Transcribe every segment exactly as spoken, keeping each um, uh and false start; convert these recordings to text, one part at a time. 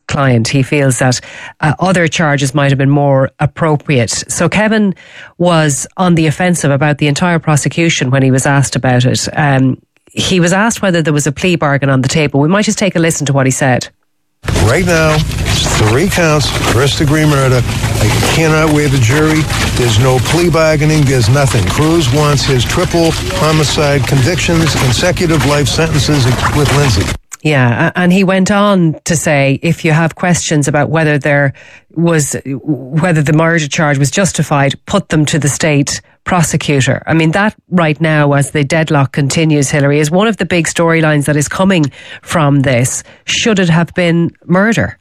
client. He feels that uh, other charges might have been more appropriate. So Kevin was on the offensive about the entire prosecution when he was asked about it. Um, he was asked whether there was a plea bargain on the table. We might just take a listen to what he said. Right now, it's three counts, first degree murder. I cannot waive a jury. There's no plea bargaining. There's nothing. Cruz wants his triple homicide convictions, consecutive life sentences with Lindsay. Yeah, and he went on to say, if you have questions about whether there was, whether the murder charge was justified, put them to the state prosecutor. I mean, that right now, as the deadlock continues, Hilary, is one of the big storylines that is coming from this. Should it have been murder?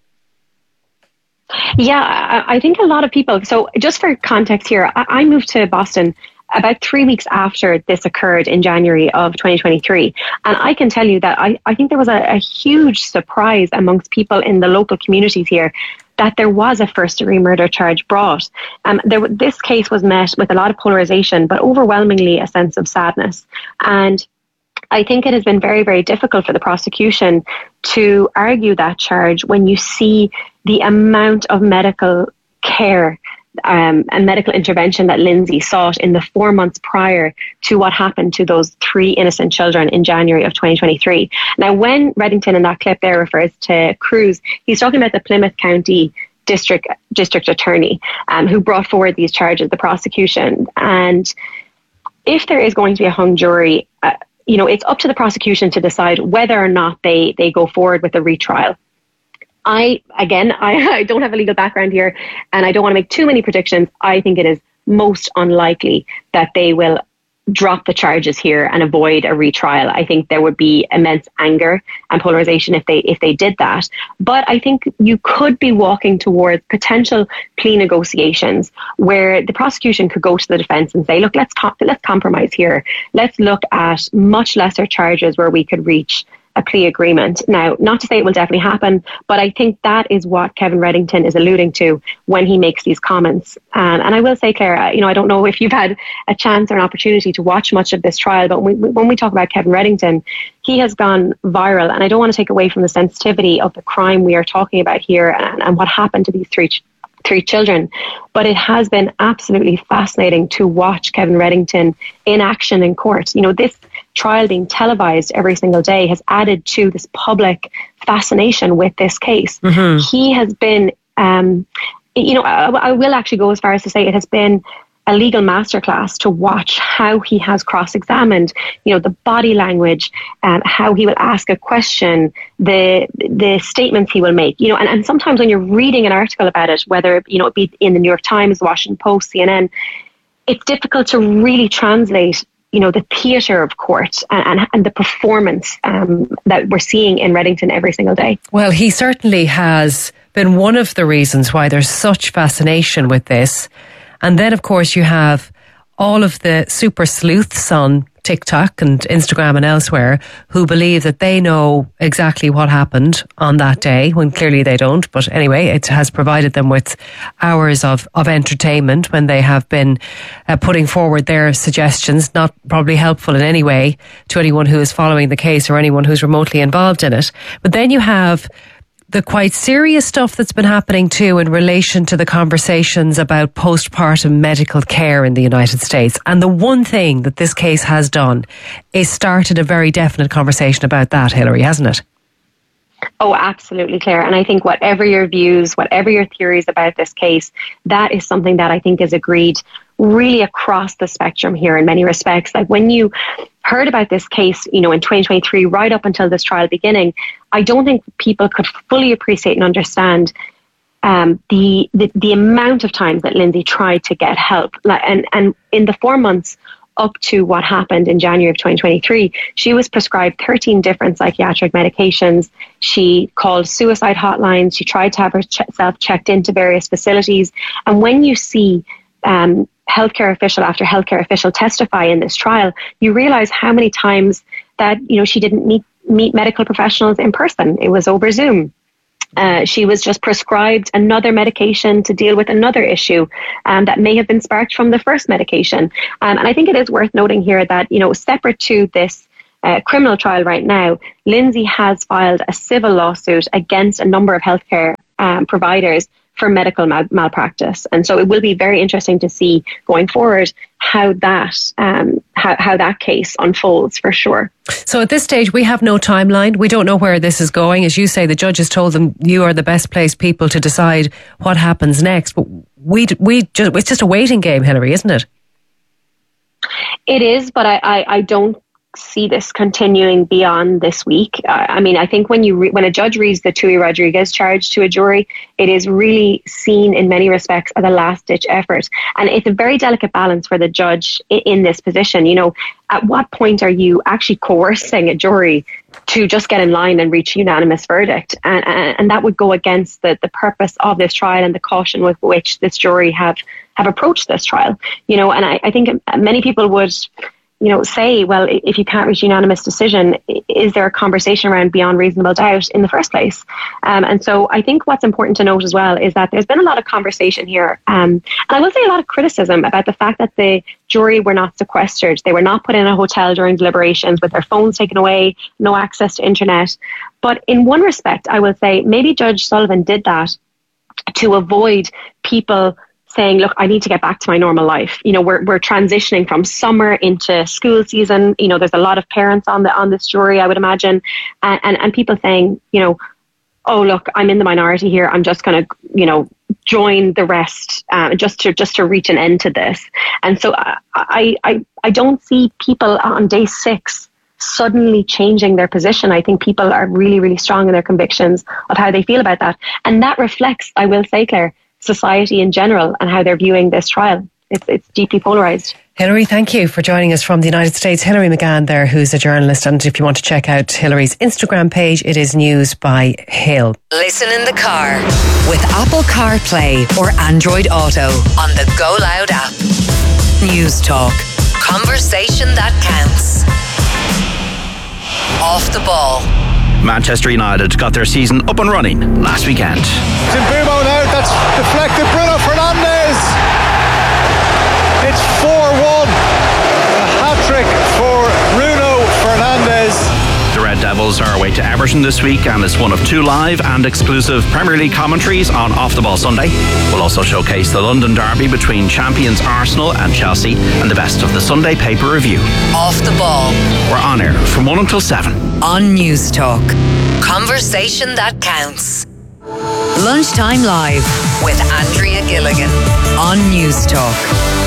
Yeah, I think a lot of people, so just for context here, I moved to Boston about three weeks after this occurred in January of twenty twenty-three. And I can tell you that I, I think there was a, a huge surprise amongst people in the local communities here that there was a first degree murder charge brought. Um, there, this case was met with a lot of polarization, but overwhelmingly a sense of sadness. And I think it has been very, very difficult for the prosecution to argue that charge when you see the amount of medical care Um, and medical intervention that Lindsay sought in the four months prior to what happened to those three innocent children in January of twenty twenty-three. Now, when Reddington in that clip there refers to Cruz, he's talking about the Plymouth County District District Attorney um, who brought forward these charges, the prosecution. And if there is going to be a hung jury, uh, you know, it's up to the prosecution to decide whether or not they, they go forward with a retrial. I, again, I, I don't have a legal background here and I don't want to make too many predictions. I think it is most unlikely that they will drop the charges here and avoid a retrial. I think there would be immense anger and polarization if they if they did that. But I think you could be walking towards potential plea negotiations where the prosecution could go to the defence and say, look, let's co- let's compromise here. Let's look at much lesser charges where we could reach a plea agreement. Now, not to say it will definitely happen, but I think that is what Kevin Reddington is alluding to when he makes these comments. Um, and I will say, Claire, you know, I don't know if you've had a chance or an opportunity to watch much of this trial, but when we, when we talk about Kevin Reddington, he has gone viral. And I don't want to take away from the sensitivity of the crime we are talking about here and, and what happened to these three three children. But it has been absolutely fascinating to watch Kevin Reddington in action in court. You know, this trial being televised every single day has added to this public fascination with this case. Mm-hmm. He has been, um, you know, I, I will actually go as far as to say it has been a legal masterclass to watch how he has cross-examined, you know, the body language, um, how he will ask a question, the the statements he will make, you know, and, and sometimes when you're reading an article about it, whether, you know, it be in the New York Times, Washington Post, C N N, it's difficult to really translate, you know, the theatre of court and, and, and the performance um, that we're seeing in Reddington every single day. Well, he certainly has been one of the reasons why there's such fascination with this. And then, of course, you have all of the super sleuths on TikTok and Instagram and elsewhere who believe that they know exactly what happened on that day, when clearly they don't. But anyway, it has provided them with hours of, of entertainment when they have been uh, putting forward their suggestions, not probably helpful in any way to anyone who is following the case or anyone who's remotely involved in it. But then you have the quite serious stuff that's been happening too in relation to the conversations about postpartum medical care in the United States. And the one thing that this case has done is started a very definite conversation about that, Hilary, hasn't it? Oh, absolutely, Claire. And I think whatever your views, whatever your theories about this case, that is something that I think is agreed really across the spectrum here in many respects. Like when you heard about this case, you know, in twenty twenty-three, right up until this trial beginning, I don't think people could fully appreciate and understand um, the, the the amount of times that Lindsay tried to get help. Like, and, and in the four months up to what happened in January of twenty twenty-three, she was prescribed thirteen different psychiatric medications. She called suicide hotlines. She tried to have herself checked into various facilities. And when you see um, healthcare official after healthcare official testify in this trial, you realize how many times that, you know, she didn't meet, meet medical professionals in person. It was over Zoom. Uh, she was just prescribed another medication to deal with another issue um, that may have been sparked from the first medication. Um, and I think it is worth noting here that, you know, separate to this uh, criminal trial right now, Lindsay has filed a civil lawsuit against a number of healthcare um, providers for medical mal- malpractice. And so it will be very interesting to see going forward how that um, how, how that case unfolds, for sure. So at this stage, we have no timeline. We don't know where this is going. As you say, the judge has told them you are the best placed people to decide what happens next. But we we just, it's just a waiting game, Hilary, isn't it? It is, but I, I, I don't see this continuing beyond this week. Uh, I mean, I think when you re- when a judge reads the Tui Rodriguez charge to a jury, it is really seen in many respects as a last-ditch effort. And it's a very delicate balance for the judge in, in this position. You know, at what point are you actually coercing a jury to just get in line and reach a unanimous verdict? And, and, and that would go against the, the purpose of this trial and the caution with which this jury have, have approached this trial. You know, and I, I think many people would, you know, say, well, if you can't reach unanimous decision, is there a conversation around beyond reasonable doubt in the first place? Um, and so I think what's important to note as well is that there's been a lot of conversation here. Um, and I will say a lot of criticism about the fact that the jury were not sequestered. They were not put in a hotel during deliberations with their phones taken away, no access to internet. But in one respect, I will say maybe Judge Sullivan did that to avoid people saying, look, I need to get back to my normal life. You know, we're we're transitioning from summer into school season. You know, there's a lot of parents on the on this jury, I would imagine, and and, and people saying, you know, oh look, I'm in the minority here. I'm just going to, you know, join the rest uh, just to just to reach an end to this. And so I I I, I don't see people on day six suddenly changing their position. I think people are really really strong in their convictions of how they feel about that, and that reflects, I will say, Claire, society in general and how they're viewing this trial. It's it's deeply polarised. Hilary, thank you for joining us from the United States. Hilary McGann there, who's a journalist. And if you want to check out Hilary's Instagram page, it is News by Hill. Listen in the car with Apple CarPlay or Android Auto on the Go Loud app. News Talk. Conversation that counts. Off the ball. Manchester United got their season up and running last weekend. It's in Bumo now, that's deflected. Bruno Fernandes. It's four one. A hat-trick for Bruno Fernandes. The Red Devils are away to Everton this week, and it's one of two live and exclusive Premier League commentaries on Off the Ball Sunday. We'll also showcase the London derby between champions Arsenal and Chelsea and the best of the Sunday pay-per-view. Off the Ball. We're on air from one until seven. On News Talk. Conversation that counts. Lunchtime Live with Andrea Gilligan on News Talk.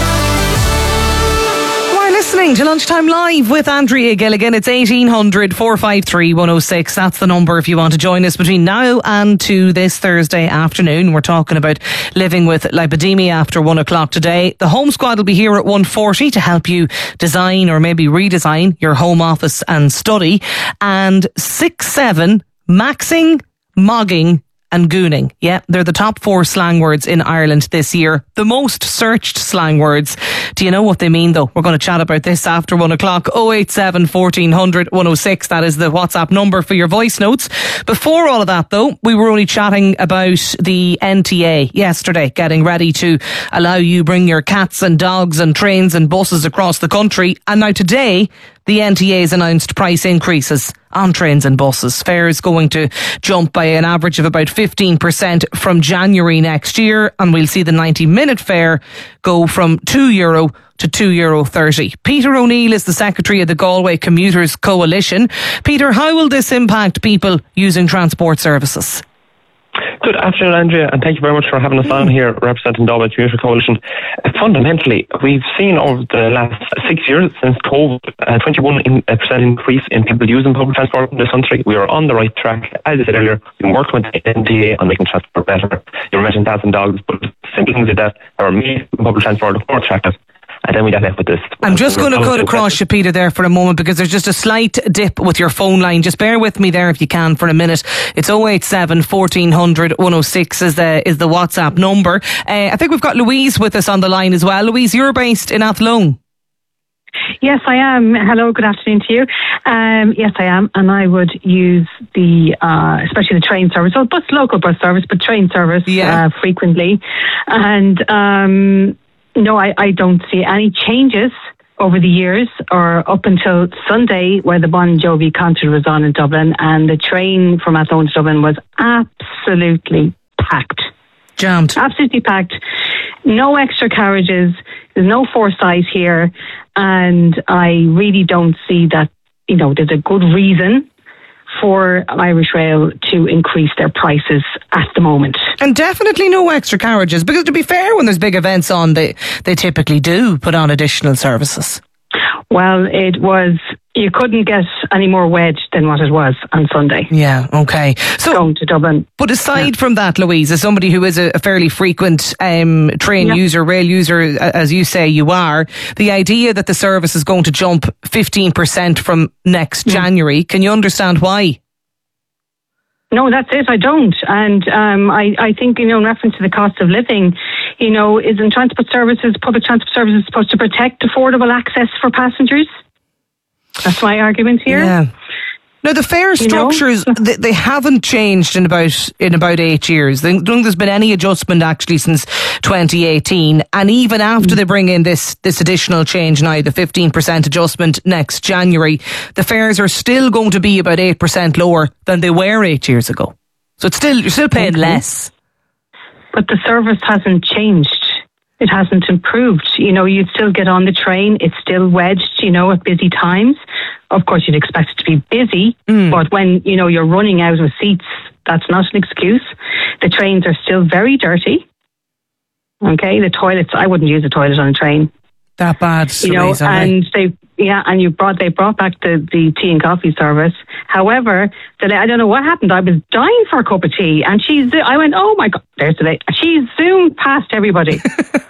Listening to Lunchtime Live with Andrea Gilligan. It's eighteen hundred, four five three, one oh six. That's the number if you want to join us between now and to this Thursday afternoon. We're talking about living with lipedema after one o'clock today. The Home Squad will be here at one forty to help you design or maybe redesign your home office and study. And six seven, maxing, mogging and gooning. Yeah, they're the top four slang words in Ireland this year. The most searched slang words. Do you know what they mean though? We're going to chat about this after one o'clock. oh eight seven, fourteen hundred, one oh six. That is the WhatsApp number for your voice notes. Before all of that though, we were only chatting about the N T A yesterday, getting ready to allow you bring your cats and dogs and trains and buses across the country. And now today, the N T A's announced price increases on trains and buses. Fares going to jump by an average of about fifteen percent from January next year, and we'll see the ninety minute fare go from two euro to two euro thirty. Peter O'Neill is the Secretary of the Galway Commuters Coalition. Peter, how will this impact people using transport services? Good afternoon, Andrea, and thank you very much for having us on here representing Galway Commuter Coalition. Uh, fundamentally, we've seen over the last six years since COVID a twenty-one percent increase in people using public transport in this country. We are on the right track. As I said earlier, we worked with the N T A on making transport better. You mentioned cats and dogs, but simple things like that are made public transport more attractive. And then we got left with this. I'm just going to cut across you, Peter, there for a moment, because there's just a slight dip with your phone line. Just bear with me there if you can for a minute. It's oh eight seven, fourteen hundred, one oh six is the, is the WhatsApp number. Uh, I think we've got Louise with us on the line as well. Louise, you're based in Athlone. Yes, I am. Hello, good afternoon to you. Um, yes, I am, and I would use the, uh, especially the train service, well, bus, local bus service, but train service yeah. uh, frequently. And um, no, I, I don't see any changes over the years or up until Sunday, where the Bon Jovi concert was on in Dublin, and the train from Athlone to Dublin was absolutely packed. Jammed. Absolutely packed. No extra carriages. There's no foresight here. And I really don't see that, you know, there's a good reason for Irish Rail to increase their prices at the moment. And definitely no extra carriages, because to be fair, when there's big events on, they, they typically do put on additional services. Well, it was, you couldn't get any more wedge than what it was on Sunday. Yeah, okay. So, going to Dublin. But aside yeah. from that, Louise, as somebody who is a, a fairly frequent um, train yeah. user, rail user, as you say you are, the idea that the service is going to jump fifteen percent from next mm. January, can you understand why? No, that's it. I don't. And um, I, I think, you know, in reference to the cost of living, you know, isn't transport services, public transport services supposed to protect affordable access for passengers? That's my argument here. Yeah. Now, the fare structures, you know? they, they haven't changed in about in about eight years. I don't think there's been any adjustment actually since twenty eighteen. And even after mm. they bring in this, this additional change now, the fifteen percent adjustment next January, the fares are still going to be about eight percent lower than they were eight years ago. So it's still you're still paying okay. less. But the service hasn't changed. It hasn't improved. You know, you'd still get on the train. It's still wedged, you know, at busy times. Of course, you'd expect it to be busy, mm. but when, you know, you're running out of seats, that's not an excuse. The trains are still very dirty. Okay, the toilets, I wouldn't use a toilet on a train. That bad, you know, and they, yeah, and you brought, they brought back the, the tea and coffee service. However, the, I don't know what happened. I was dying for a cup of tea, and she's, I went, oh my God, there's the lady. She zoomed past everybody.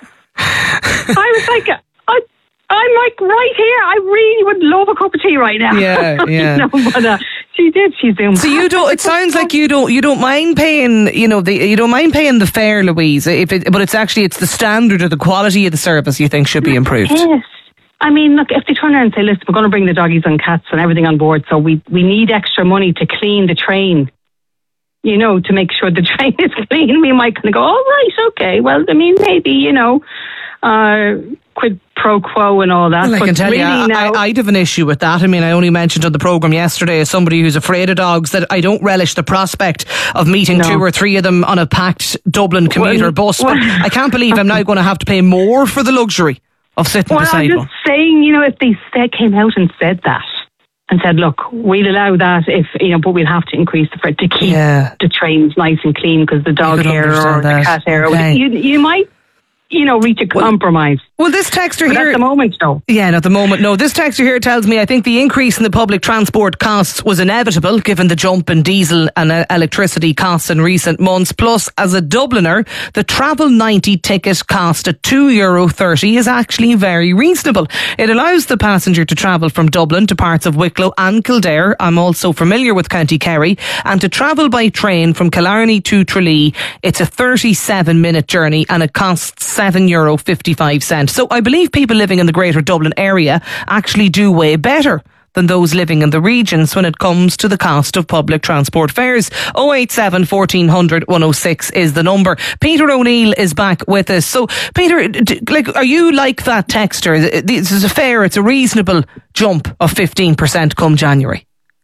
I was like, I, I'm like right here. I really would love a cup of tea right now. Yeah, yeah. No, but uh, she did. She zoomed. So you don't. It sounds like you don't. You don't mind paying. You know, the you don't mind paying the fare, Louise. If it, but it's actually it's the standard or the quality of the service you think should be improved. Yes. I mean, look, if they turn around and say, listen, we're going to bring the doggies and cats and everything on board, so we, we need extra money to clean the train, you know, to make sure the train is clean, we might kind of go, oh, right, okay, well, I mean, maybe, you know, uh, quid pro quo and all that. Well, I but can tell really you, I, now, I'd have an issue with that. I mean, I only mentioned on the programme yesterday as somebody who's afraid of dogs that I don't relish the prospect of meeting no. two or three of them on a packed Dublin commuter well, bus. Well, but I can't believe I'm now going to have to pay more for the luxury of sitting well, beside I'm just one. saying, you know, if they said, came out and said that and said, look, we'll allow that if, you know, but we'll have to increase the fare to keep yeah. the trains nice and clean because the dog hair or that. the cat hair, okay. you, you might, you know, reach a compromise. Well, this texter but here... at the moment, no. Yeah, at the moment, no. This texter here tells me I think the increase in the public transport costs was inevitable given the jump in diesel and uh, electricity costs in recent months. Plus, as a Dubliner, the Travel ninety ticket cost at two euro thirty is actually very reasonable. It allows the passenger to travel from Dublin to parts of Wicklow and Kildare. I'm also familiar with County Kerry. And to travel by train from Killarney to Tralee, it's a thirty-seven minute journey and it costs seven euro fifty-five. So I believe people living in the greater Dublin area actually do way better than those living in the regions when it comes to the cost of public transport fares. oh eight seven, fourteen hundred, one oh six is the number. Peter O'Neill is back with us. So Peter, like, are you like that texter? This is a fair, it's a reasonable jump of fifteen percent come January.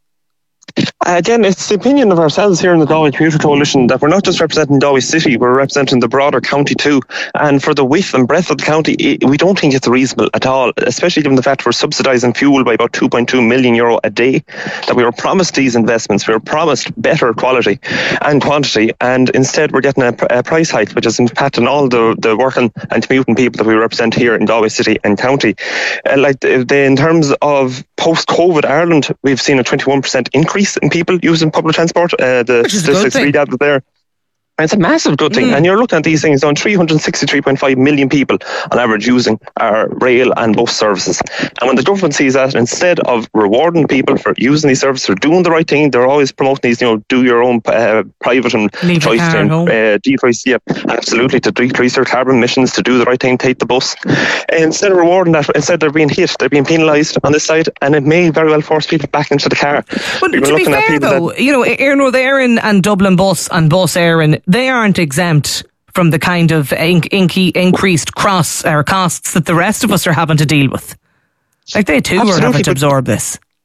Again, it's the opinion of ourselves here in the Galway Commuter Coalition that we're not just representing Galway City, we're representing the broader county too. And for the width and breadth of the county, we don't think it's reasonable at all, especially given the fact we're subsidising fuel by about two point two million euro a day, that we were promised these investments, we were promised better quality and quantity, and instead we're getting a, a price hike, which is impacting all the, the working and commuting people that we represent here in Galway City and county. Uh, like the, the, in terms of post-COVID Ireland, we've seen a twenty-one percent increase in people using public transport. Uh, the statistics we gathered there. And it's a massive good thing. Mm. And you're looking at these things on three hundred sixty-three point five million people on average using our rail and bus services. And when the government sees that, instead of rewarding people for using these services, for doing the right thing, they're always promoting these, you know, do your own uh, private and Leave choice to uh, decrease, yeah, absolutely, to decrease their carbon emissions, to do the right thing, take the bus. And instead of rewarding that, instead they're being hit, they're being penalised on this side, and it may very well force people back into the car. Well, to be fair though, that, you know, Air North Éireann and Dublin Bus and Bus Éireann, they aren't exempt from the kind of inc- inc- increased cross or costs that the rest of us are having to deal with. Like they too Absolutely, are having to absorb this.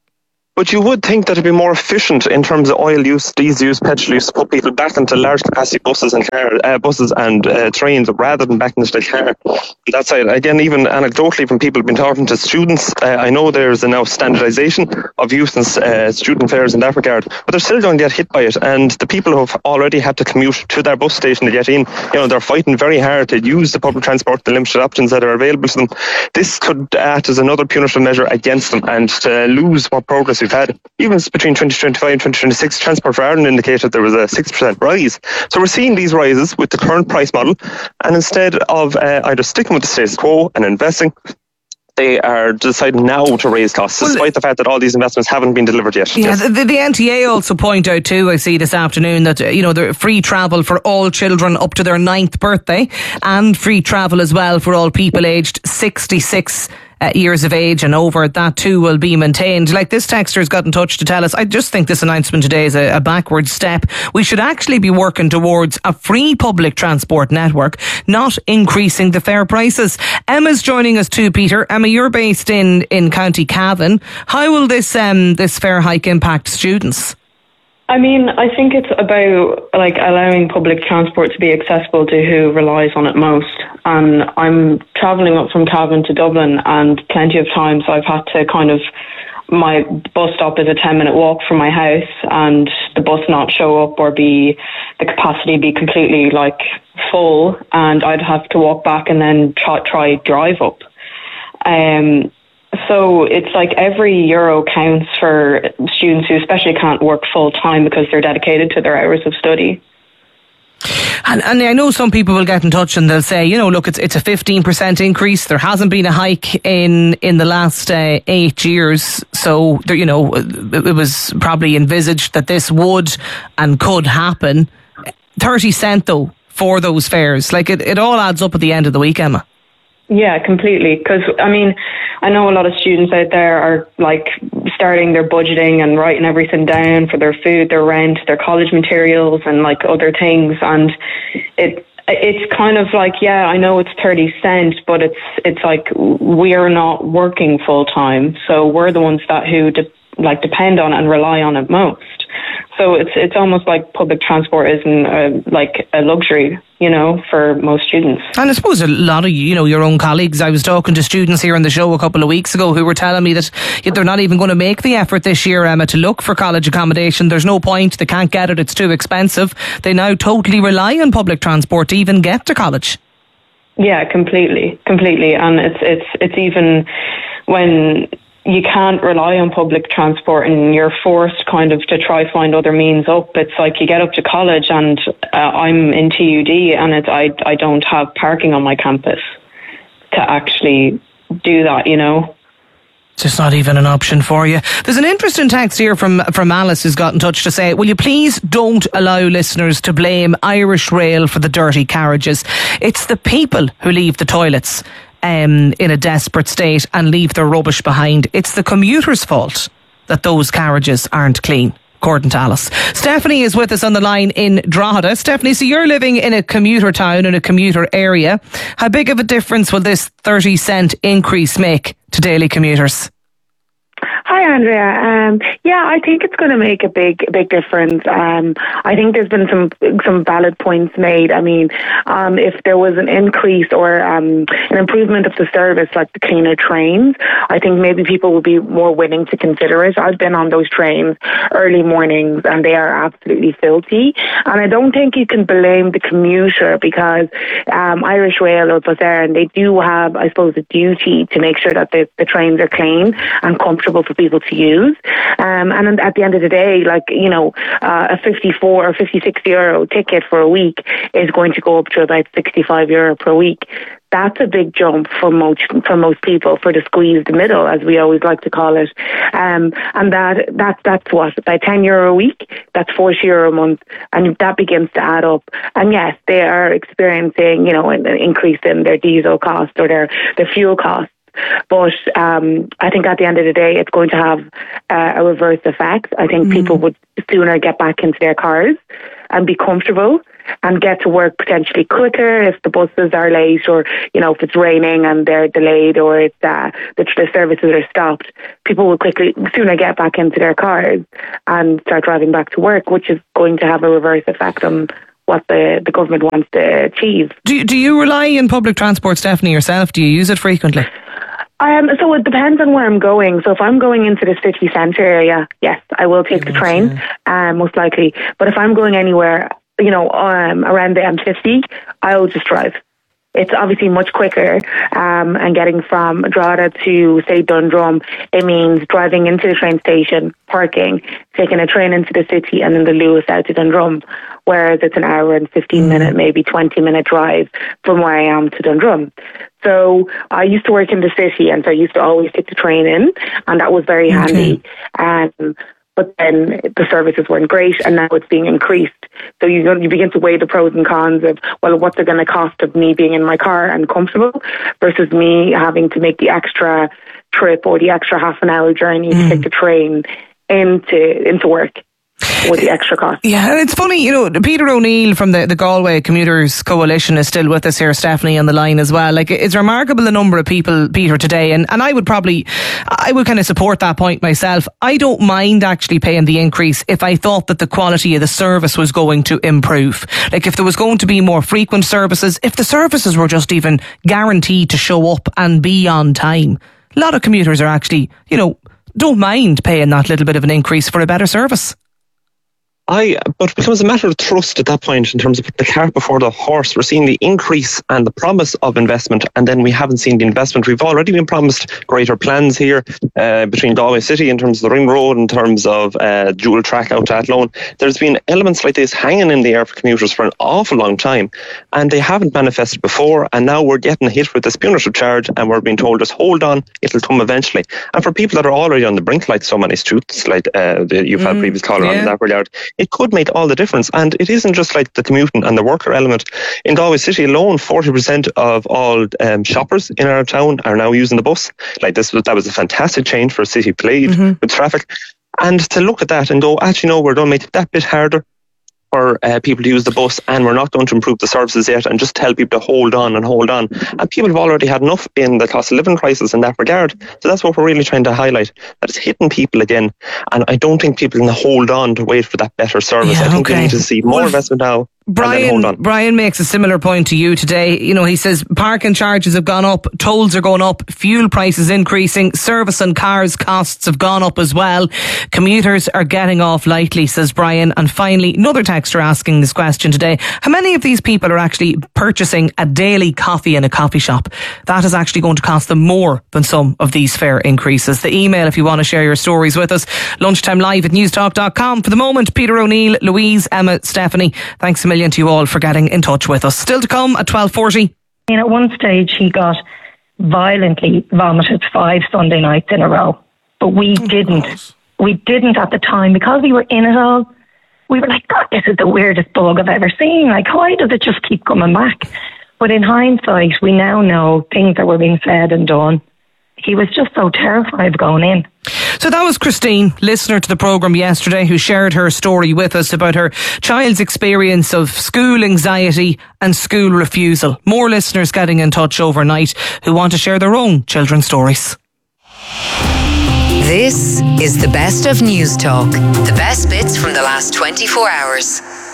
But you would think that it'd be more efficient in terms of oil use, diesel use, petrol use, to put people back into large capacity buses and car, uh, buses and uh, trains rather than back into the car. That's side. Again, even anecdotally from people who've been talking to students, uh, I know there's a now standardisation of youth and uh, student fares in that regard, but they're still going to get hit by it. And the people who have already had to commute to their bus station to get in, you know, they're fighting very hard to use the public transport, the limited options that are available to them. This could act as another punitive measure against them, and to lose what progress we've had. Even between twenty twenty-five and twenty twenty-six, Transport for Ireland indicated there was a six percent rise. So we're seeing these rises with the current price model, and instead of uh, either sticking with the status quo and investing, they are deciding now to raise costs, well, despite the fact that all these investments haven't been delivered yet. Yeah, yes. the, the N T A also point out too, I see this afternoon, that, you know, the free travel for all children up to their ninth birthday, and free travel as well for all people aged sixty-six Uh, years of age and over, that too will be maintained. Like, this texter's got in touch to tell us, I just think this announcement today is a, a backward step. We should actually be working towards a free public transport network, not increasing the fare prices. Emma's joining us too, Peter. Emma, you're based in, in County Cavan. How will this um, this fare hike impact students? I mean, I think it's about like allowing public transport to be accessible to who relies on it most. And I'm travelling up from Cavan to Dublin, and plenty of times I've had to kind of, my bus stop is a ten minute walk from my house, and the bus not show up or be, the capacity be completely like full, and I'd have to walk back and then try, try drive up. Um, So it's like every euro counts for students who especially can't work full time because they're dedicated to their hours of study. And, and I know some people will get in touch and they'll say, you know, look, it's it's a fifteen percent increase. There hasn't been a hike in in the last uh, eight years. So, there, you know, it was probably envisaged that this would and could happen. thirty cent though for those fares. Like, it, it all adds up at the end of the week, Emma. Yeah, completely. Because, I mean, I know a lot of students out there are like starting their budgeting and writing everything down for their food, their rent, their college materials and like other things. And it it's kind of like, yeah, I know it's thirty cent, but it's it's like we're not working full time. So we're the ones that who de- like depend on it and rely on it most. So it's it's almost like public transport isn't a, like a luxury, you know, for most students. And I suppose a lot of, you know, your own colleagues, I was talking to students here on the show a couple of weeks ago who were telling me that they're not even going to make the effort this year, Emma, to look for college accommodation. There's no point. They can't get it. It's too expensive. They now totally rely on public transport to even get to college. Yeah, completely, completely. And it's it's it's even when you can't rely on public transport and you're forced kind of to try find other means up. It's like you get up to college, and uh, I'm in T U D, and it's, I, I don't have parking on my campus to actually do that, you know. It's just not even an option for you. There's an interesting text here from, from Alice who's got in touch to say, will you please don't allow listeners to blame Irish Rail for the dirty carriages. It's the people who leave the toilets Um, in a desperate state and leave their rubbish behind. It's the commuters' fault that those carriages aren't clean, according to Alice. Stephanie is with us on the line in Drogheda. Stephanie, so you're living in a commuter town, in a commuter area. How big of a difference will this thirty cent increase make to daily commuters? Hi, Andrea. Um, yeah, I think it's going to make a big, big difference. Um, I think there's been some some valid points made. I mean, um, if there was an increase or um, an improvement of the service, like the cleaner trains, I think maybe people would be more willing to consider it. I've been on those trains early mornings, and they are absolutely filthy. And I don't think you can blame the commuter, because um, Irish Rail or Bus Éireann, they do have, I suppose, a duty to make sure that the, the trains are clean and comfortable for people to use. Um, and at the end of the day, like, you know, uh, a fifty-four or fifty-six euro ticket for a week is going to go up to about sixty-five euro per week. That's a big jump for most for most people, for the squeezed middle, as we always like to call it. Um, and that that that's what, about ten euro a week. That's forty euro a month, and that begins to add up. And yes, they are experiencing, you know, an increase in their diesel cost or their their fuel costs. But um, I think at the end of the day, it's going to have uh, a reverse effect. I think mm. people would sooner get back into their cars and be comfortable and get to work potentially quicker if the buses are late, or, you know, if it's raining and they're delayed, or it's uh, the, the services are stopped. People will quickly, sooner get back into their cars and start driving back to work, which is going to have a reverse effect on what the, the government wants to achieve. Do, do you rely on public transport, Stephanie, yourself? Do you use it frequently? Um, so it depends on where I'm going. So if I'm going into the city centre area, yes, I will take the train, um, most likely. But if I'm going anywhere, you know, um, around the M fifty, I'll just drive. It's obviously much quicker, um, and getting from Drogheda to, say, Dundrum, it means driving into the train station, parking, taking a train into the city, and then the Lewis out to Dundrum, whereas it's an hour and fifteen minute, maybe twenty minute drive from where I am to Dundrum. So I used to work in the city, and so I used to always take the train in, and that was very okay. handy. Um, but then the services weren't great, and now it's being increased. So you you begin to weigh the pros and cons of, well, what's it going to cost of me being in my car and comfortable versus me having to make the extra trip or the extra half an hour journey mm. to take the train into into work. With the extra cost. Yeah, and it's funny, you know, Peter O'Neill from the, the Galway Commuters Coalition is still with us here, Stephanie, on the line as well. Like, it's remarkable the number of people, Peter, today, and, and I would probably, I would kind of support that point myself. I don't mind actually paying the increase if I thought that the quality of the service was going to improve. Like, if there was going to be more frequent services, if the services were just even guaranteed to show up and be on time. A lot of commuters are actually, you know, don't mind paying that little bit of an increase for a better service. I, but it becomes a matter of trust at that point in terms of the cart before the horse. We're seeing the increase and the promise of investment, and then we haven't seen the investment. We've already been promised greater plans here uh, between Galway City in terms of the ring road, in terms of uh, dual track out to Athlone. There's been elements like this hanging in the air for commuters for an awful long time, and they haven't manifested before, and now we're getting hit with this punitive charge, and we're being told, just hold on, it'll come eventually. And for people that are already on the brink, like so many students, like uh, the, you've had mm, previous caller yeah. on in that regard, it could make all the difference. And it isn't just like the commuting and the worker element. In Galway City alone, forty percent of all um, shoppers in our town are now using the bus. Like this was, that was a fantastic change for a city plagued mm-hmm. with traffic. And to look at that and go, actually no, we're going to make it that bit harder for uh, people to use the bus, and we're not going to improve the services yet, and just tell people to hold on and hold on. And people have already had enough in the cost of living crisis in that regard. So that's what we're really trying to highlight, that it's hitting people again. And I don't think people can hold on to wait for that better service. Yeah, I think okay. we need to see more well, investment now. Brian, Brian makes a similar point to you today. You know, he says parking charges have gone up, tolls are going up, fuel prices increasing, service and cars costs have gone up as well. Commuters are getting off lightly, says Brian. And finally, another texter asking this question today. How many of these people are actually purchasing a daily coffee in a coffee shop? That is actually going to cost them more than some of these fare increases. The email, if you want to share your stories with us, lunchtime live at newstalk dot com. For the moment, Peter O'Neill, Louise, Emma, Stephanie, thanks a million to you all for getting in touch with us. Still to come at twelve forty. And at one stage he got violently vomited five Sunday nights in a row, but we oh didn't gosh. we didn't at the time, because we were in it all. We were like, God, this is the weirdest bug I've ever seen. Like, why does it just keep coming back? But in hindsight, we now know things that were being said and done. He was just so terrified going in. So that was Christine, listener to the programme yesterday, who shared her story with us about her child's experience of school anxiety and school refusal. More listeners getting in touch overnight who want to share their own children's stories. This is the best of News Talk. The best bits from the last twenty-four hours.